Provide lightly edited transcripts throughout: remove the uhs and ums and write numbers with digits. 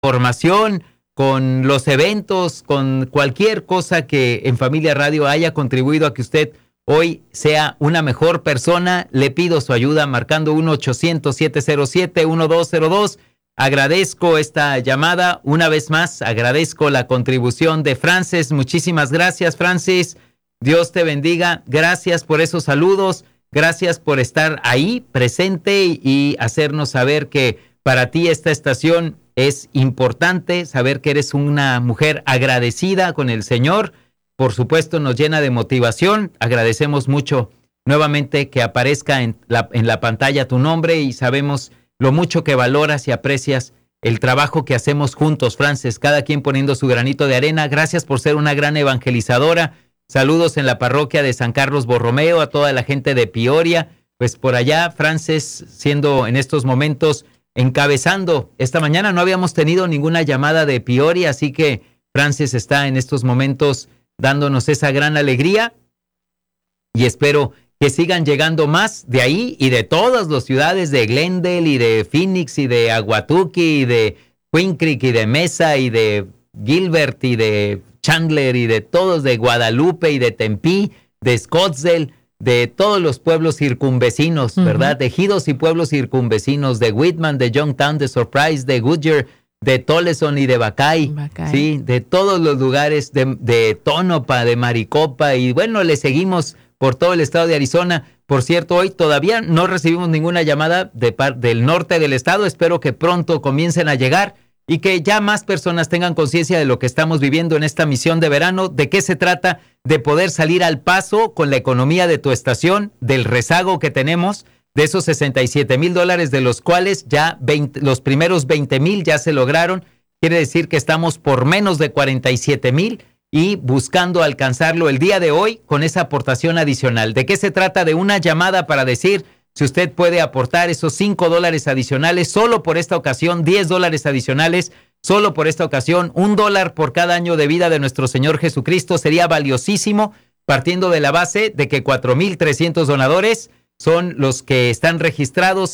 formación, con los eventos, con cualquier cosa que en Familia Radio haya contribuido a que usted hoy sea una mejor persona. Le pido su ayuda marcando 1-800-707-1202. Agradezco esta llamada una vez más. Agradezco la contribución de Frances. Muchísimas gracias, Frances. Dios te bendiga. Gracias por esos saludos. Gracias por estar ahí presente y hacernos saber que para ti esta estación es importante, saber que eres una mujer agradecida con el Señor. Por supuesto, nos llena de motivación. Agradecemos mucho nuevamente que aparezca en la pantalla tu nombre y sabemos lo mucho que valoras y aprecias el trabajo que hacemos juntos, Frances, cada quien poniendo su granito de arena. Gracias por ser una gran evangelizadora. Saludos en la parroquia de San Carlos Borromeo, a toda la gente de Peoria. Pues por allá, Frances, siendo en estos momentos encabezando. Esta mañana no habíamos tenido ninguna llamada de Peoria, así que Frances está en estos momentos dándonos esa gran alegría y espero que sigan llegando más de ahí y de todas las ciudades de Glendale y de Phoenix y de Ahwatukee y de Queen Creek y de Mesa y de Gilbert y de Chandler y de todos, de Guadalupe y de Tempe, de Scottsdale, de todos los pueblos circunvecinos, ¿verdad? De ejidos y pueblos circunvecinos, de Whitman, de Youngtown, de Surprise, de Goodyear, de Toleson y de Buckeye, sí, de todos los lugares, de Tonopah, de Maricopa, y bueno, le seguimos por todo el estado de Arizona. Por cierto, hoy todavía no recibimos ninguna llamada del norte del estado. Espero que pronto comiencen a llegar y que ya más personas tengan conciencia de lo que estamos viviendo en esta misión de verano. ¿De qué se trata? De poder salir al paso con la economía de tu estación, del rezago que tenemos, de esos $67,000, de los cuales ya los primeros 20,000 ya se lograron. Quiere decir que estamos por menos de 47,000 y buscando alcanzarlo el día de hoy con esa aportación adicional. ¿De qué se trata? De una llamada para decir si usted puede aportar esos $5 adicionales solo por esta ocasión, $10 adicionales solo por esta ocasión, $1 por cada año de vida de nuestro Señor Jesucristo. Sería valiosísimo, partiendo de la base de que 4,300 donadores son los que están registrados.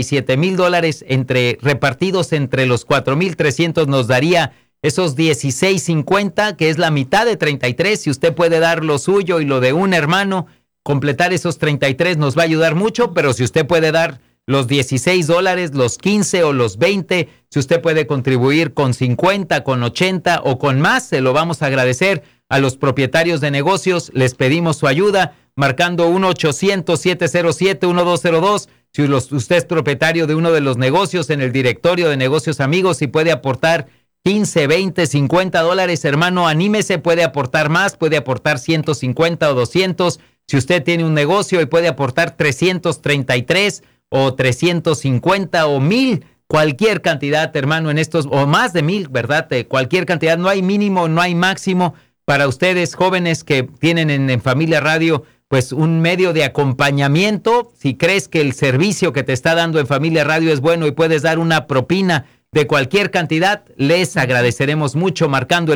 $67,000 repartidos entre los 4,300 nos daría esos 16.50, que es la mitad de 33. Si usted puede dar lo suyo y lo de un hermano, completar esos 33 nos va a ayudar mucho, pero si usted puede dar los $16, los 15 o los 20, si usted puede contribuir con 50, con 80 o con más, se lo vamos a agradecer. A los propietarios de negocios les pedimos su ayuda, marcando 1-800-707-1202. Si usted es propietario de uno de los negocios en el directorio de negocios amigos y puede aportar 15, 20, $50, hermano, anímese, puede aportar más, puede aportar 150 o 200. Si usted tiene un negocio y puede aportar 333 o 350 o 1,000, cualquier cantidad, hermano, en estos, o más de 1,000, ¿verdad? Cualquier cantidad, no hay mínimo, no hay máximo. Para ustedes jóvenes que tienen en Familia Radio, pues un medio de acompañamiento, si crees que el servicio que te está dando en Familia Radio es bueno y puedes dar una propina de cualquier cantidad, les agradeceremos mucho, marcando el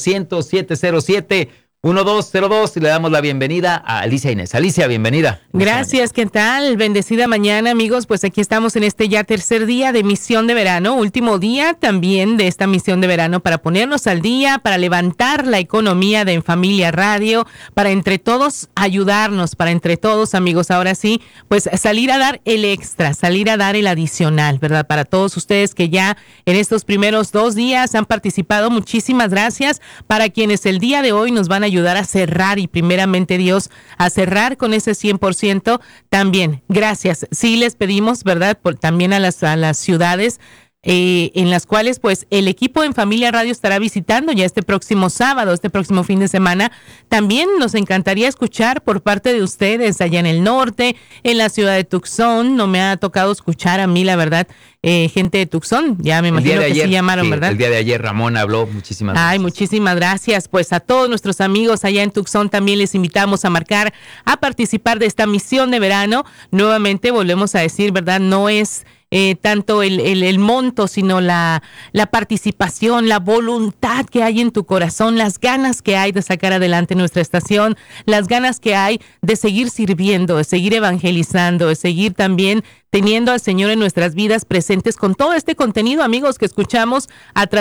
1-800-707-1202, y le damos la bienvenida a Alicia Inés. Alicia, bienvenida. Gracias, ¿qué tal? Bendecida mañana, amigos. Pues aquí estamos en este ya tercer día de misión de verano, último día también de esta misión de verano, para ponernos al día, para levantar la economía de En Familia Radio, para entre todos ayudarnos, para entre todos, amigos, ahora sí, pues salir a dar el extra, salir a dar el adicional, ¿verdad? Para todos ustedes que ya en estos primeros 2 días han participado, muchísimas gracias. Para quienes el día de hoy nos van a ayudar a cerrar, y primeramente Dios, a cerrar con ese 100%, también gracias. Sí les pedimos, ¿verdad? También a las ciudades en las cuales pues el equipo en Familia Radio estará visitando ya este próximo sábado, este próximo fin de semana. También nos encantaría escuchar por parte de ustedes allá en el norte, en la ciudad de Tucson. No me ha tocado escuchar a mí, la verdad, gente de Tucson, ya me imagino que sí llamaron, ¿verdad? El día de ayer Ramón habló, muchísimas gracias. Ay, muchísimas gracias. Pues a todos nuestros amigos allá en Tucson también les invitamos a participar de esta misión de verano. Nuevamente volvemos a decir, ¿verdad? No es tanto el monto, sino la participación, la voluntad que hay en tu corazón, las ganas que hay de sacar adelante nuestra estación, las ganas que hay de seguir sirviendo, de seguir evangelizando, de seguir también teniendo al Señor en nuestras vidas presentes con todo este contenido, amigos, que escuchamos a través